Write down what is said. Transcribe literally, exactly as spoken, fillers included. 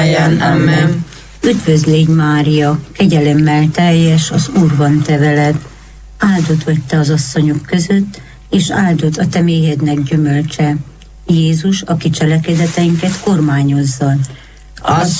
mindnyájan. Amen. Üdvözl légy, Mária, kegyelemmel teljes, az Úr van te veled. Áldott vagy te az asszonyok között, és áldott a te méhednek gyümölcse, Jézus, aki cselekedeteinket kormányozza. Az